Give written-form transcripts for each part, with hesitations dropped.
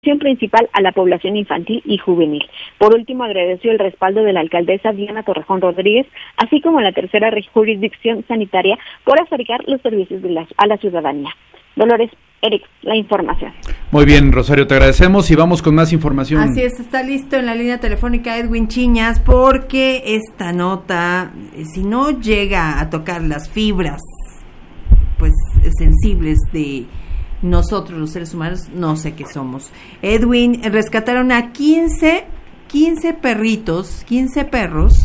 principal a la población infantil y juvenil. Por último, agradeció el respaldo de la alcaldesa Diana Torrejón Rodríguez, así como la tercera jurisdicción sanitaria por acercar los servicios a la ciudadanía. Dolores, Eric, la información. Muy bien, Rosario, te agradecemos y vamos con más información. Así es, está listo en la línea telefónica Edwin Chiñas, porque esta nota, si no llega a tocar las fibras, pues sensibles de nosotros los seres humanos, no sé qué somos. Edwin, rescataron a 15 perros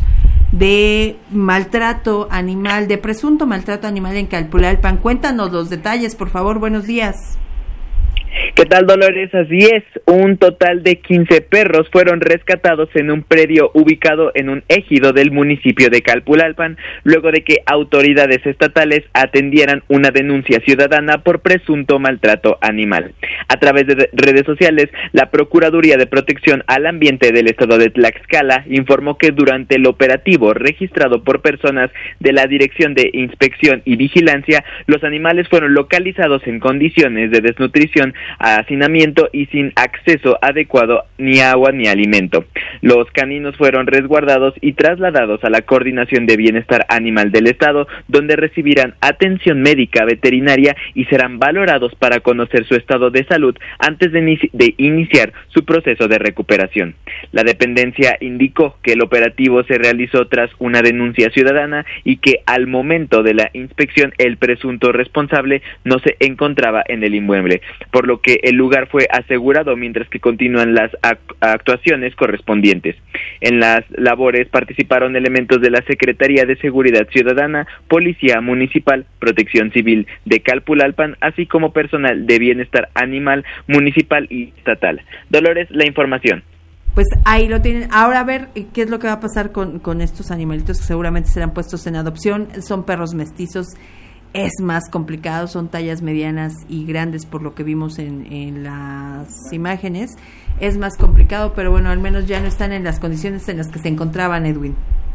de maltrato animal, de presunto maltrato animal en Calpulalpan. Cuéntanos los detalles, por favor, buenos días. ¿Qué tal, Dolores? Así es, un total de 15 perros fueron rescatados en un predio ubicado en un ejido del municipio de Calpulalpan, luego de que autoridades estatales atendieran una denuncia ciudadana por presunto maltrato animal. A través de redes sociales, la Procuraduría de Protección al Ambiente del Estado de Tlaxcala informó que durante el operativo registrado por personas de la Dirección de Inspección y Vigilancia, los animales fueron localizados en condiciones de desnutrición, hacinamiento y sin acceso adecuado ni agua ni alimento. Los caninos fueron resguardados y trasladados a la Coordinación de Bienestar Animal del Estado, donde recibirán atención médica veterinaria y serán valorados para conocer su estado de salud antes de iniciar su proceso de recuperación. La dependencia indicó que el operativo se realizó tras una denuncia ciudadana y que al momento de la inspección el presunto responsable no se encontraba en el inmueble, por lo que el lugar fue asegurado mientras que continúan las actuaciones correspondientes. En las labores participaron elementos de la Secretaría de Seguridad Ciudadana, Policía Municipal, Protección Civil de Calpulalpan, así como personal de Bienestar Animal Municipal y Estatal. Dolores, la información. Pues ahí lo tienen. Ahora a ver qué es lo que va a pasar con estos animalitos que seguramente serán puestos en adopción. Son perros mestizos. Es más complicado, son tallas medianas y grandes por lo que vimos en las imágenes. Es más complicado, pero bueno, al menos ya no están en las condiciones en las que se encontraban, Edwin.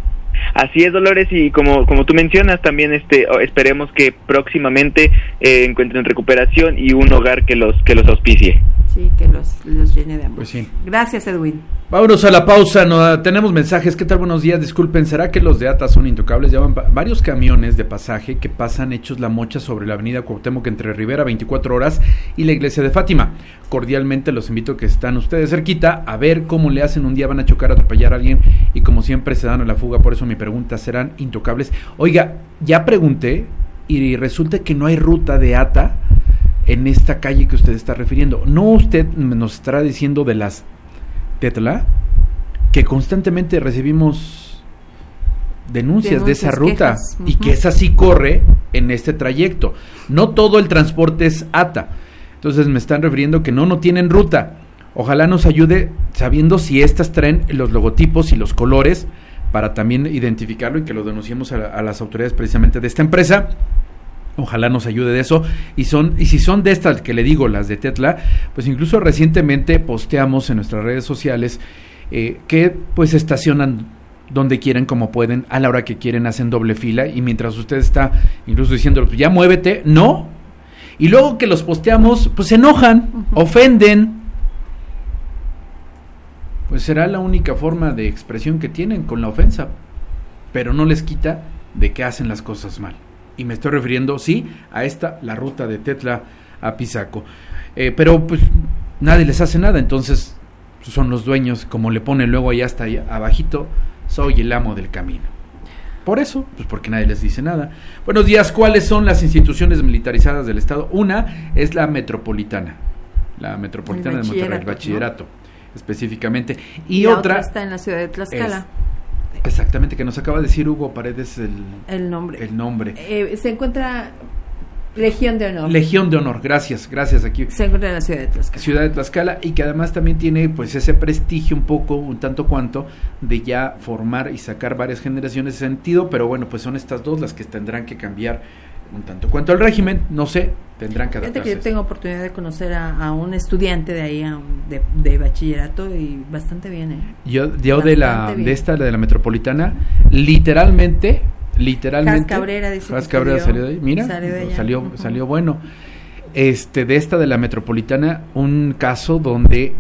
Así es, Dolores, y como tú mencionas, también esperemos que próximamente encuentren recuperación y un hogar que los auspicie. Sí, que los llene de amor. Pues sí. Gracias, Edwin. Vámonos a la pausa, tenemos mensajes. ¿Qué tal? Buenos días, disculpen, ¿será que los de ATA son intocables? Llevan varios camiones de pasaje que pasan hechos la mocha sobre la avenida Cuauhtémoc entre Rivera 24 horas y la iglesia de Fátima. Cordialmente los invito, que están ustedes cerquita, a ver cómo le hacen. Un día van a chocar, atropellar a alguien y como siempre se dan a la fuga. Por eso mi pregunta, ¿serán intocables? Oiga, ya pregunté y resulta que no hay ruta de ATA en esta calle que usted está refiriendo. No, usted nos estará diciendo de las Tetla, que constantemente recibimos denuncias de esa ruta, y que esa sí corre en este trayecto. No todo el transporte es ATA. Entonces me están refiriendo que no tienen ruta. Ojalá nos ayude sabiendo si estas traen los logotipos y los colores para también identificarlo y que lo denunciemos a las autoridades precisamente de esta empresa. Ojalá nos ayude de eso. Y si son de estas que le digo, las de Tetla, pues incluso recientemente posteamos en nuestras redes sociales que pues estacionan donde quieren, como pueden, a la hora que quieren, hacen doble fila, y mientras usted está incluso diciendo, ya muévete, no. Y luego que los posteamos, pues se enojan, ofenden. Pues será la única forma de expresión que tienen, con la ofensa, pero no les quita de que hacen las cosas mal. Y me estoy refiriendo, sí, a la ruta de Tetla a Pisaco. Pero pues nadie les hace nada, entonces son los dueños, como le ponen luego allá hasta allá abajito, soy el amo del camino. Por eso, pues porque nadie les dice nada. Buenos días, ¿cuáles son las instituciones militarizadas del Estado? Una es la Metropolitana de Monterrey, el bachillerato, ¿no? Específicamente. Y la otra está en la ciudad de Tlaxcala. Exactamente, que nos acaba de decir Hugo Paredes el nombre. Se encuentra Legión de Honor. Legión de Honor, gracias aquí. Se encuentra en la ciudad de Tlaxcala. Y que además también tiene pues ese prestigio un tanto cuanto de ya formar y sacar varias generaciones de sentido, pero bueno, pues son estas dos las que tendrán que cambiar un tanto cuanto el régimen, no sé, tendrán que adaptarse. Fíjate que yo tengo oportunidad de conocer a un estudiante de ahí, de bachillerato, y bastante bien, Yo de la Metropolitana, literalmente Jas Cabrera dice Jas Cabrera salió de ahí, mira, salió bueno. de esta de la Metropolitana un caso donde